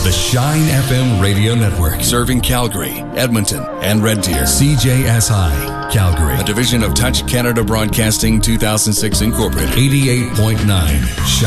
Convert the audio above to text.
The Shine FM radio network, serving Calgary, Edmonton, and Red Deer. CJSI, Calgary. A division of Touch Canada Broadcasting 2006 Incorporated. 88.9 Shine.